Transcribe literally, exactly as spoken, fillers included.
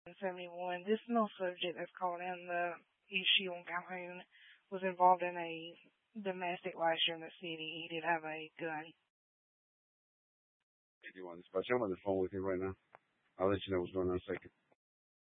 seventy-one. This male subject that's called in the issue on Calhoun was involved in a domestic last year in the city. He did have a gun. eighty-one dispatch. I'm on the phone with you right now. I'll let you know what's going on in a second.